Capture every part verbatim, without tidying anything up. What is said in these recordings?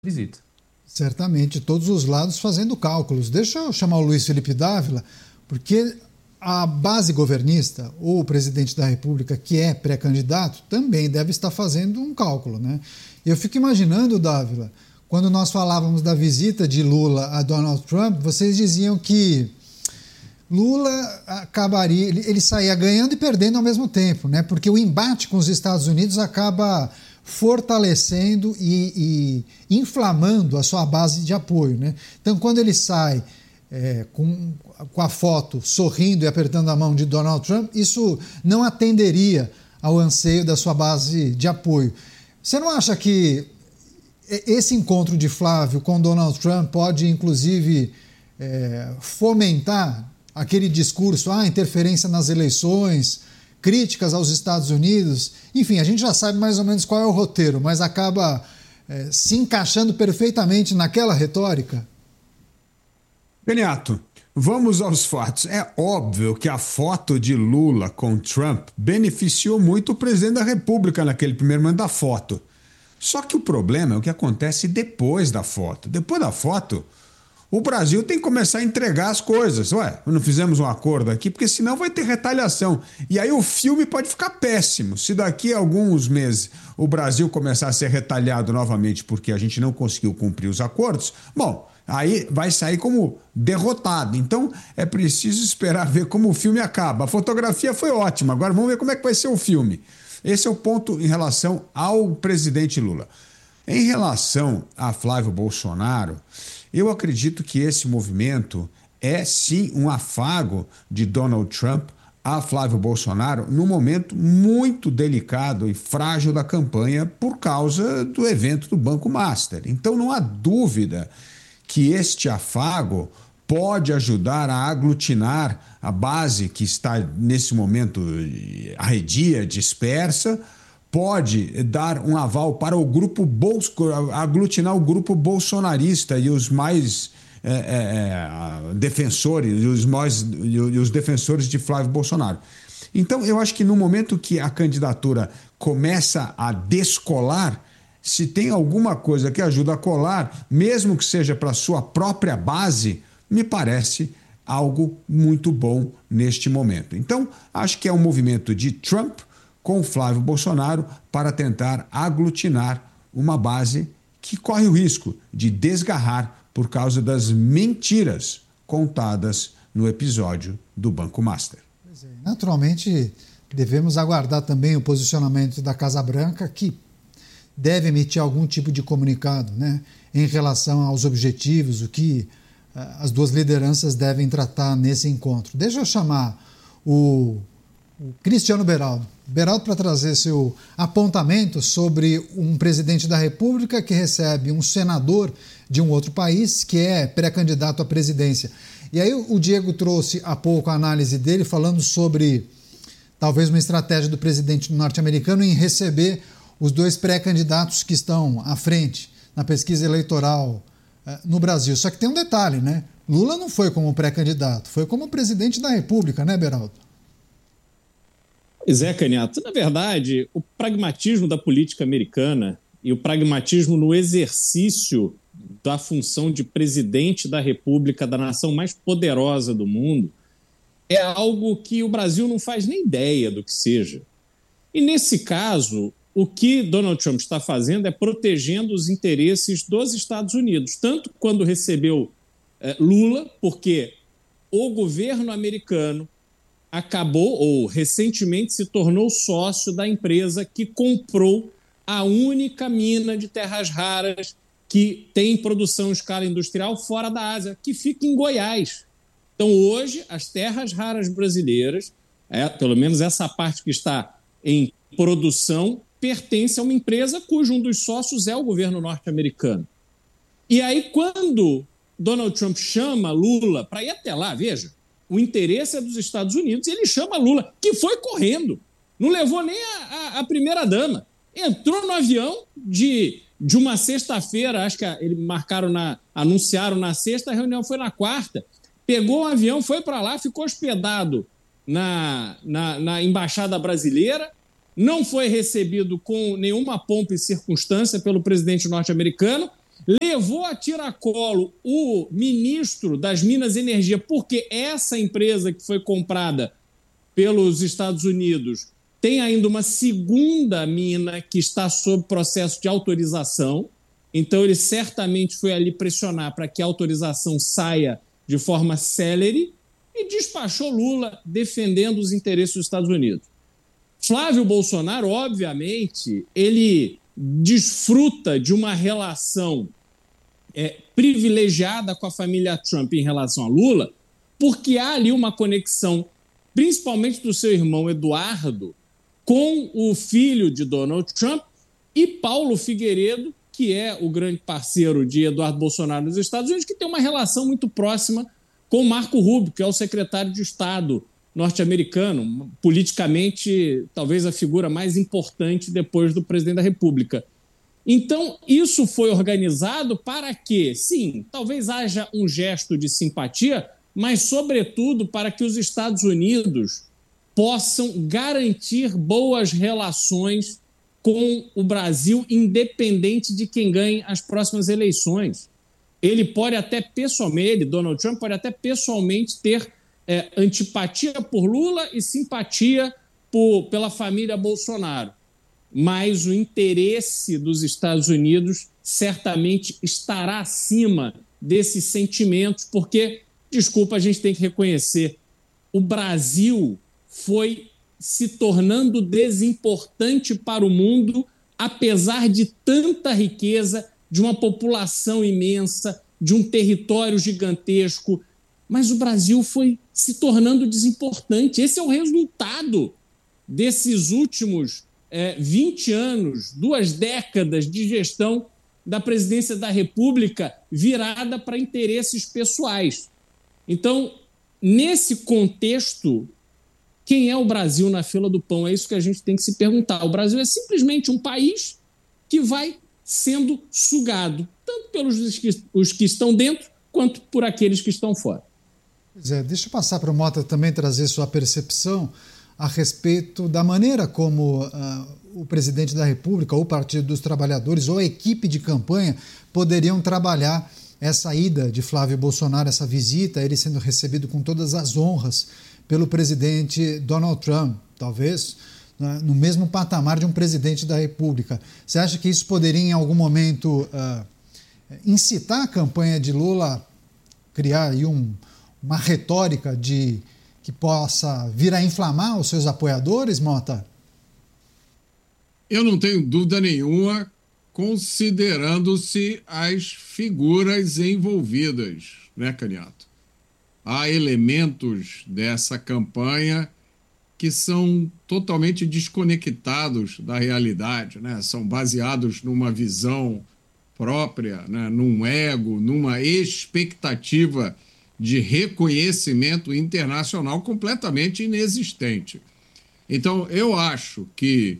visita. Certamente, todos os lados fazendo cálculos. Deixa eu chamar o Luiz Felipe Dávila, porque a base governista, ou o presidente da República, que é pré-candidato, também deve estar fazendo um cálculo, né? Eu fico imaginando, Dávila, quando nós falávamos da visita de Lula a Donald Trump, vocês diziam que Lula acabaria, ele, ele saía ganhando e perdendo ao mesmo tempo, né? Porque o embate com os Estados Unidos acaba fortalecendo e, e inflamando a sua base de apoio, né? Então, quando ele sai é, com, com a foto sorrindo e apertando a mão de Donald Trump, isso não atenderia ao anseio da sua base de apoio. Você não acha que esse encontro de Flávio com Donald Trump pode, inclusive, é, fomentar aquele discurso, ah, interferência nas eleições, críticas aos Estados Unidos? Enfim, a gente já sabe mais ou menos qual é o roteiro, mas acaba é, se encaixando perfeitamente naquela retórica? Beniato, vamos aos fatos. É óbvio que a foto de Lula com Trump beneficiou muito o presidente da República naquele primeiro momento da foto. Só que o problema é o que acontece depois da foto. Depois da foto, o Brasil tem que começar a entregar as coisas. Ué, não fizemos um acordo aqui, porque senão vai ter retaliação. E aí o filme pode ficar péssimo. Se daqui a alguns meses o Brasil começar a ser retaliado novamente porque a gente não conseguiu cumprir os acordos, bom, aí vai sair como derrotado. Então é preciso esperar ver como o filme acaba. A fotografia foi ótima, agora vamos ver como é que vai ser o filme. Esse é o ponto em relação ao presidente Lula. Em relação a Flávio Bolsonaro, eu acredito que esse movimento é sim um afago de Donald Trump a Flávio Bolsonaro num momento muito delicado e frágil da campanha por causa do evento do Banco Master. Então não há dúvida que este afago pode ajudar a aglutinar a base que está nesse momento arredia, dispersa, pode dar um aval para o grupo Bolso, aglutinar o grupo bolsonarista e os mais é, é, defensores, e os, mais, e os defensores de Flávio Bolsonaro. Então, eu acho que no momento que a candidatura começa a descolar, se tem alguma coisa que ajuda a colar, mesmo que seja para a sua própria base, me parece algo muito bom neste momento. Então, acho que é um movimento de Trump com Flávio Bolsonaro para tentar aglutinar uma base que corre o risco de desgarrar por causa das mentiras contadas no episódio do Banco Master. Pois é, naturalmente, devemos aguardar também o posicionamento da Casa Branca, que deve emitir algum tipo de comunicado, né, em relação aos objetivos, o que as duas lideranças devem tratar nesse encontro. Deixa eu chamar o, o Cristiano Beraldo. Beraldo, para trazer seu apontamento sobre um presidente da República que recebe um senador de um outro país que é pré-candidato à presidência. E aí o Diego trouxe há pouco a análise dele falando sobre talvez uma estratégia do presidente norte-americano em receber os dois pré-candidatos que estão à frente na pesquisa eleitoral no Brasil. Só que tem um detalhe, né? Lula não foi como pré-candidato, foi como presidente da República, né, Beraldo? Pois é, Canhato. Na verdade, o pragmatismo da política americana e o pragmatismo no exercício da função de presidente da República, da nação mais poderosa do mundo, é algo que o Brasil não faz nem ideia do que seja. E, nesse caso, o que Donald Trump está fazendo é protegendo os interesses dos Estados Unidos, tanto quando recebeu eh, Lula, porque o governo americano acabou, ou recentemente se tornou sócio da empresa que comprou a única mina de terras raras que tem produção em escala industrial fora da Ásia, que fica em Goiás. Então, hoje, as terras raras brasileiras, é, pelo menos essa parte que está em produção, pertence a uma empresa cujo um dos sócios é o governo norte-americano. E aí, quando Donald Trump chama Lula para ir até lá, veja, o interesse é dos Estados Unidos, e ele chama Lula, que foi correndo, não levou nem a, a, a primeira-dama. Entrou no avião de, de uma sexta-feira, acho que eles marcaram na, anunciaram na sexta, a reunião foi na quarta, pegou um avião, foi para lá, ficou hospedado na, na, na Embaixada Brasileira, não foi recebido com nenhuma pompa e circunstância pelo presidente norte-americano, levou a tiracolo o ministro das Minas e Energia, porque essa empresa que foi comprada pelos Estados Unidos tem ainda uma segunda mina que está sob processo de autorização. Então, ele certamente foi ali pressionar para que a autorização saia de forma célere e despachou Lula defendendo os interesses dos Estados Unidos. Flávio Bolsonaro, obviamente, ele desfruta de uma relação é, privilegiada com a família Trump em relação a Lula, porque há ali uma conexão, principalmente do seu irmão Eduardo, com o filho de Donald Trump e Paulo Figueiredo, que é o grande parceiro de Eduardo Bolsonaro nos Estados Unidos, que tem uma relação muito próxima com Marco Rubio, que é o secretário de Estado norte-americano, politicamente, talvez a figura mais importante depois do presidente da República. Então, isso foi organizado para que, sim, talvez haja um gesto de simpatia, mas, sobretudo, para que os Estados Unidos possam garantir boas relações com o Brasil, independente de quem ganhe as próximas eleições. Ele pode até pessoalmente, ele, Donald Trump, pode até pessoalmente ter é, antipatia por Lula e simpatia por, pela família Bolsonaro. Mas o interesse dos Estados Unidos certamente estará acima desses sentimentos, porque, desculpa, a gente tem que reconhecer, o Brasil foi se tornando desimportante para o mundo, apesar de tanta riqueza, de uma população imensa, de um território gigantesco. Mas o Brasil foi se tornando desimportante. Esse é o resultado desses últimos é, vinte anos, duas décadas de gestão da presidência da República virada para interesses pessoais. Então, nesse contexto, quem é o Brasil na fila do pão? É isso que a gente tem que se perguntar. O Brasil é simplesmente um país que vai sendo sugado, tanto pelos que, os que estão dentro, quanto por aqueles que estão fora. Pois é, deixa eu passar para o Mota também trazer sua percepção a respeito da maneira como uh, o presidente da República, ou o Partido dos Trabalhadores, ou a equipe de campanha poderiam trabalhar essa ida de Flávio Bolsonaro, essa visita, ele sendo recebido com todas as honras pelo presidente Donald Trump, talvez né, no mesmo patamar de um presidente da República. Você acha que isso poderia, em algum momento, uh, incitar a campanha de Lula a criar aí um, uma retórica de, que possa vir a inflamar os seus apoiadores, Mota? Eu não tenho dúvida nenhuma, considerando-se as figuras envolvidas, né, Caniato? Há elementos dessa campanha que são totalmente desconectados da realidade, né? São baseados numa visão própria, né? Num ego, numa expectativa de reconhecimento internacional completamente inexistente. Então, eu acho que,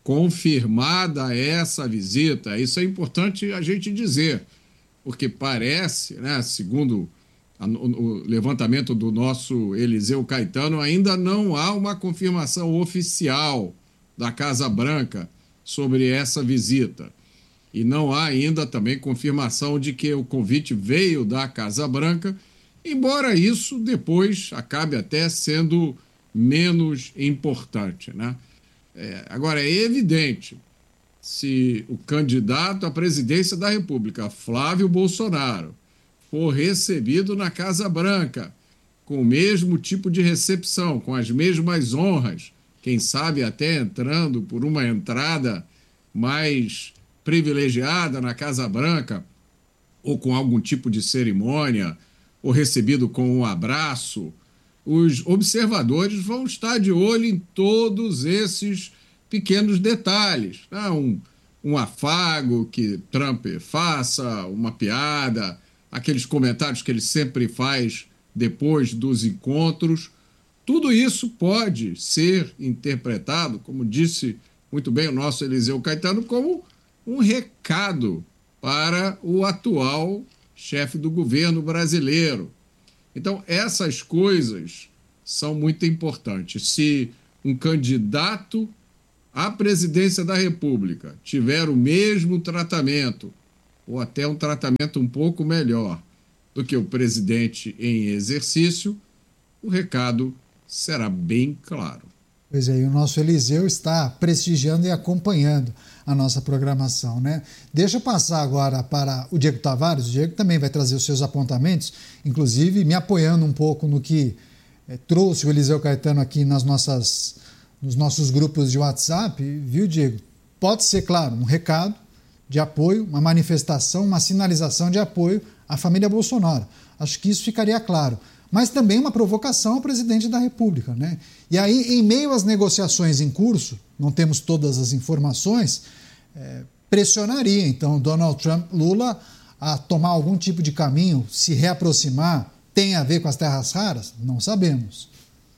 confirmada essa visita, isso é importante a gente dizer, porque parece, né, segundo o levantamento do nosso Eliseu Caetano, ainda não há uma confirmação oficial da Casa Branca sobre essa visita. E não há ainda também confirmação de que o convite veio da Casa Branca, embora isso depois acabe até sendo menos importante, né? É, agora, é evidente, se o candidato à presidência da República, Flávio Bolsonaro, for recebido na Casa Branca com o mesmo tipo de recepção, com as mesmas honras, quem sabe até entrando por uma entrada mais privilegiada na Casa Branca, ou com algum tipo de cerimônia, ou recebido com um abraço, os observadores vão estar de olho em todos esses pequenos detalhes. Né? Um, um afago que Trump faça, uma piada, aqueles comentários que ele sempre faz depois dos encontros. Tudo isso pode ser interpretado, como disse muito bem o nosso Eliseu Caetano, como um recado para o atual chefe do governo brasileiro. Então, essas coisas são muito importantes. Se um candidato à presidência da República tiver o mesmo tratamento ou até um tratamento um pouco melhor do que o presidente em exercício, o recado será bem claro. Pois é, e o nosso Eliseu está prestigiando e acompanhando a nossa programação, né? Deixa eu passar agora para o Diego Tavares. O Diego também vai trazer os seus apontamentos, inclusive me apoiando um pouco no que é, trouxe o Eliseu Caetano aqui nas nossas, nos nossos grupos de WhatsApp, viu, Diego? Pode ser, claro, um recado de apoio, uma manifestação, uma sinalização de apoio à família Bolsonaro. Acho que isso ficaria claro. Mas também uma provocação ao presidente da República, né? E aí, em meio às negociações em curso, não temos todas as informações, é, pressionaria, então, Donald Trump, Lula, a tomar algum tipo de caminho, se reaproximar, tem a ver com as terras raras? Não sabemos.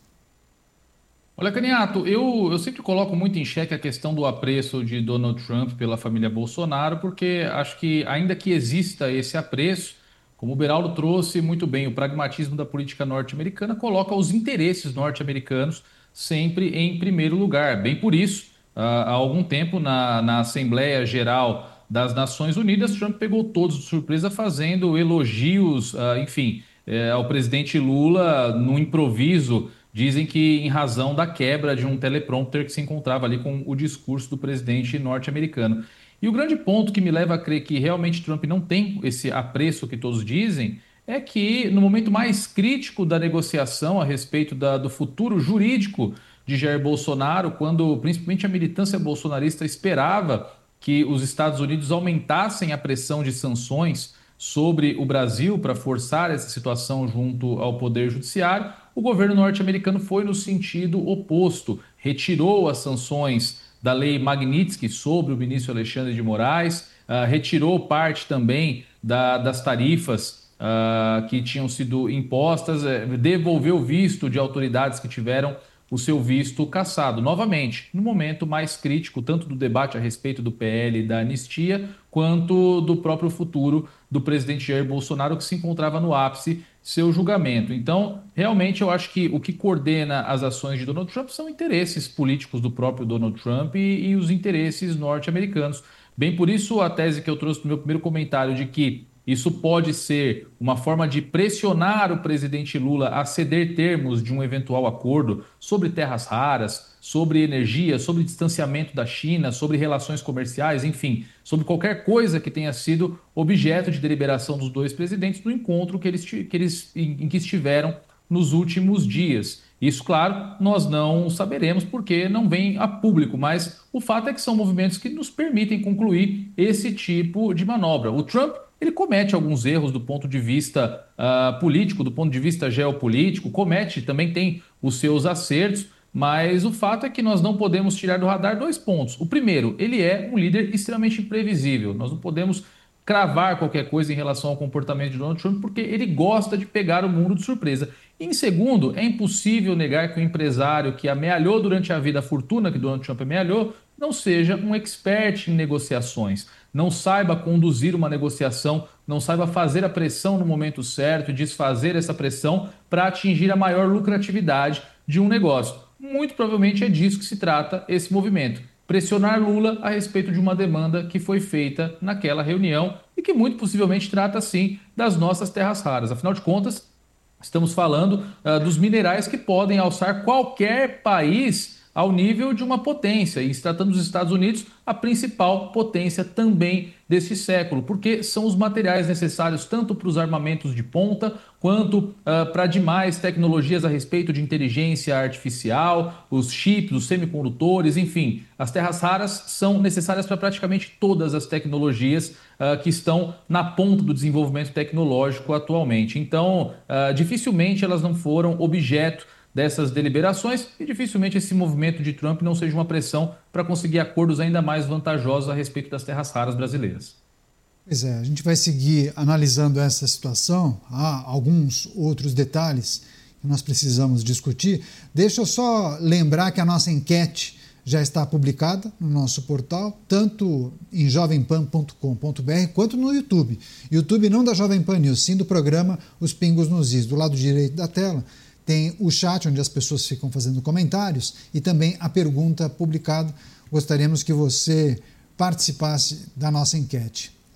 Olha, Caniato, eu, eu sempre coloco muito em xeque a questão do apreço de Donald Trump pela família Bolsonaro, porque acho que, ainda que exista esse apreço, como o Beraldo trouxe muito bem, o pragmatismo da política norte-americana coloca os interesses norte-americanos sempre em primeiro lugar. Bem por isso, há algum tempo, na, na Assembleia Geral das Nações Unidas, Trump pegou todos de surpresa fazendo elogios, enfim, ao presidente Lula no improviso. Dizem que em razão da quebra de um teleprompter que se encontrava ali com o discurso do presidente norte-americano. E o grande ponto que me leva a crer que realmente Trump não tem esse apreço que todos dizem é que no momento mais crítico da negociação a respeito da, do futuro jurídico de Jair Bolsonaro, quando principalmente a militância bolsonarista esperava que os Estados Unidos aumentassem a pressão de sanções sobre o Brasil para forçar essa situação junto ao Poder Judiciário, o governo norte-americano foi no sentido oposto, retirou as sanções da lei Magnitsky sobre o ministro Alexandre de Moraes, uh, retirou parte também da, das tarifas uh, que tinham sido impostas, uh, devolveu visto de autoridades que tiveram o seu visto cassado. Novamente, no momento mais crítico, tanto do debate a respeito do P L e da anistia, quanto do próprio futuro do presidente Jair Bolsonaro, que se encontrava no ápice seu julgamento. Então, realmente, eu acho que o que coordena as ações de Donald Trump são interesses políticos do próprio Donald Trump e, e os interesses norte-americanos. Bem por isso, a tese que eu trouxe no meu primeiro comentário de que isso pode ser uma forma de pressionar o presidente Lula a ceder termos de um eventual acordo sobre terras raras, sobre energia, sobre distanciamento da China, sobre relações comerciais, enfim, sobre qualquer coisa que tenha sido objeto de deliberação dos dois presidentes no encontro que eles, que eles, em que estiveram nos últimos dias. Isso, claro, nós não saberemos porque não vem a público, mas o fato é que são movimentos que nos permitem concluir esse tipo de manobra. O Trump, ele comete alguns erros do ponto de vista uh, político, do ponto de vista geopolítico, comete, também tem os seus acertos, mas o fato é que nós não podemos tirar do radar dois pontos. O primeiro, ele é um líder extremamente imprevisível. Nós não podemos cravar qualquer coisa em relação ao comportamento de Donald Trump, porque ele gosta de pegar o mundo de surpresa. E em segundo, é impossível negar que o empresário que amealhou durante a vida a fortuna que Donald Trump amealhou não seja um expert em negociações, não saiba conduzir uma negociação, não saiba fazer a pressão no momento certo e desfazer essa pressão para atingir a maior lucratividade de um negócio. Muito provavelmente é disso que se trata esse movimento. Pressionar Lula a respeito de uma demanda que foi feita naquela reunião e que muito possivelmente trata, sim, das nossas terras raras. Afinal de contas, estamos falando uh, dos minerais que podem alçar qualquer país ao nível de uma potência, e se tratando dos Estados Unidos, a principal potência também desse século, porque são os materiais necessários tanto para os armamentos de ponta, quanto uh, para demais tecnologias a respeito de inteligência artificial, os chips, os semicondutores, enfim. As terras raras são necessárias para praticamente todas as tecnologias uh, que estão na ponta do desenvolvimento tecnológico atualmente. Então, uh, dificilmente elas não foram objeto dessas deliberações e dificilmente esse movimento de Trump não seja uma pressão para conseguir acordos ainda mais vantajosos a respeito das terras raras brasileiras. Pois é, a gente vai seguir analisando essa situação. Há alguns outros detalhes que nós precisamos discutir. Deixa eu só lembrar que a nossa enquete já está publicada no nosso portal, tanto em jovem pan ponto com ponto b r quanto no YouTube. YouTube não da Jovem Pan News, sim do programa Os Pingos nos Is. Do lado direito da tela tem o chat onde as pessoas ficam fazendo comentários e também a pergunta publicada. Gostaríamos que você participasse da nossa enquete.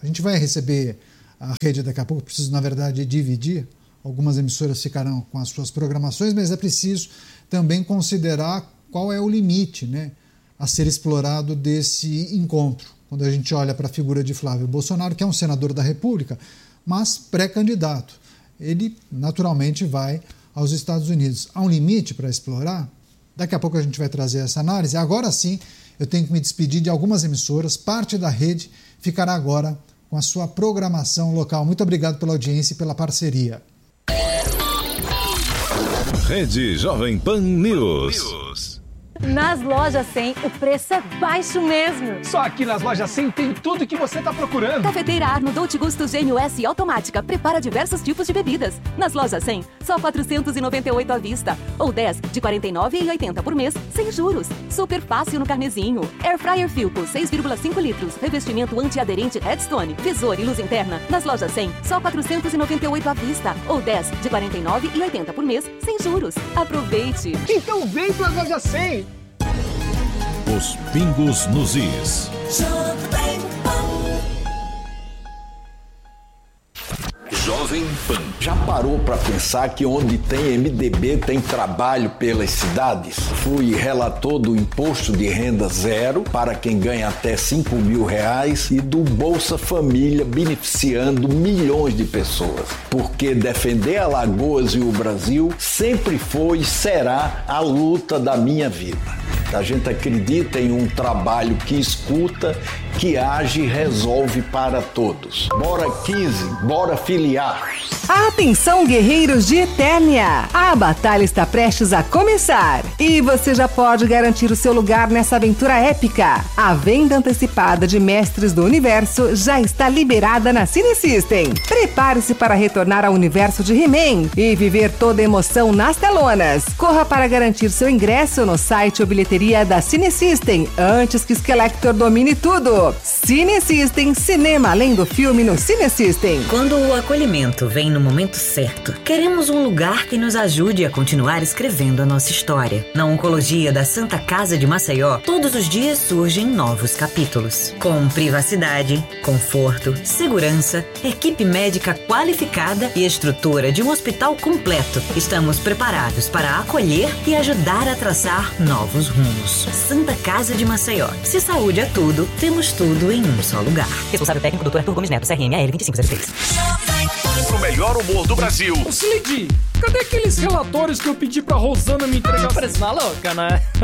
A gente vai receber a rede daqui a pouco, preciso, na verdade, dividir. Algumas emissoras ficarão com as suas programações, mas é preciso também considerar qual é o limite, né, a ser explorado desse encontro. Quando a gente olha para a figura de Flávio Bolsonaro, que é um senador da República, mas pré-candidato. Ele, naturalmente, vai aos Estados Unidos. Há um limite para explorar? Daqui a pouco a gente vai trazer essa análise. Agora sim, eu tenho que me despedir de algumas emissoras. Parte da rede ficará agora com a sua programação local. Muito obrigado pela audiência e pela parceria. Rede Jovem Pan News. Nas lojas cem, o preço é baixo mesmo. Só aqui nas lojas cem tem tudo que você está procurando. Cafeteira Arno Dolce Gusto Gênio S automática. Prepara diversos tipos de bebidas. Nas lojas cem, só quatrocentos e noventa e oito à vista. Ou dez de quarenta e nove reais e oitenta centavos por mês, sem juros. Super fácil no carnezinho. Air Fryer Philco, seis vírgula cinco litros. Revestimento antiaderente Redstone. Visor e luz interna. Nas lojas cem, só quatrocentos e noventa e oito à vista. Ou dez de quarenta e nove reais e oitenta centavos por mês, sem juros. Aproveite. Então vem para as lojas cem. Os pingos nos is. Jovem Pan. Já parou para pensar que onde tem M D B tem trabalho pelas cidades? Fui relator do Imposto de Renda Zero para quem ganha até cinco mil reais e do Bolsa Família beneficiando milhões de pessoas. Porque defender Alagoas e o Brasil sempre foi e será a luta da minha vida. A gente acredita em um trabalho que escuta, que age e resolve para todos. Bora quinze, bora filiar. Atenção, guerreiros de Eternia! A batalha está prestes a começar e você já pode garantir o seu lugar nessa aventura épica. A venda antecipada de Mestres do Universo já está liberada na Cine System. Prepare-se para retornar ao universo de He-Man e viver toda a emoção nas telonas. Corra para garantir seu ingresso no site ou bilheteria da Cine System antes que Skeletor domine tudo. Cine System, cinema além do filme no Cine System. Quando o acolhimento vem no momento certo, queremos um lugar que nos ajude a continuar escrevendo a nossa história. Na Oncologia da Santa Casa de Maceió, todos os dias surgem novos capítulos. Com privacidade, conforto, segurança, equipe médica qualificada e estrutura de um hospital completo, estamos preparados para acolher e ajudar a traçar novos rumos. Santa Casa de Maceió. Se saúde é tudo, temos tudo em um só lugar. Responsável técnico, doutor Arthur Gomes Neto, C R M A L vinte e cinco zero três. O melhor humor do Brasil. Ô, Slade, cadê aqueles relatórios que eu pedi pra Rosana me entregar? Parece maluca, né?